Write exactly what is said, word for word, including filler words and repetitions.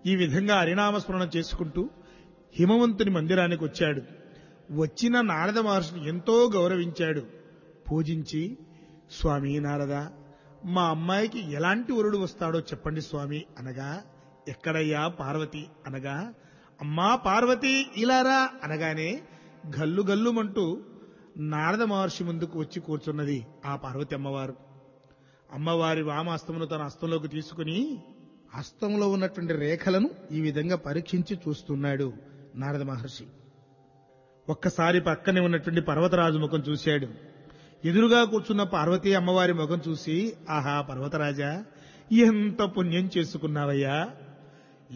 ఈ విధంగా హరినామస్మరణ చేసుకుంటూ హిమవంతుని మందిరానికి వచ్చాడు. వచ్చిన నారద మహర్షిని ఎంతో గౌరవించాడు. పూజించి, స్వామి నారద, మా అమ్మాయికి ఎలాంటి వరుడు వస్తాడో చెప్పండి స్వామి అనగా, ఎక్కడయ్యా పార్వతి అనగా, అమ్మా పార్వతి ఇలారా అనగానే గల్లు గల్లుమంటూ నారద మహర్షి ముందుకు వచ్చి కూర్చున్నది ఆ పార్వతి అమ్మవారు. అమ్మవారి వామహస్తమును తన హస్తంలోకి తీసుకుని హస్తంలో ఉన్నటువంటి రేఖలను ఈ విధంగా పరీక్షించి చూస్తున్నాడు నారద మహర్షి. ఒక్కసారి పక్కనే ఉన్నటువంటి పర్వతరాజు ముఖం చూశాడు. ఎదురుగా కూర్చున్న పార్వతీ అమ్మవారి ముఖం చూసి, ఆహా పర్వతరాజా, ఎంత పుణ్యం చేసుకున్నావయ్యా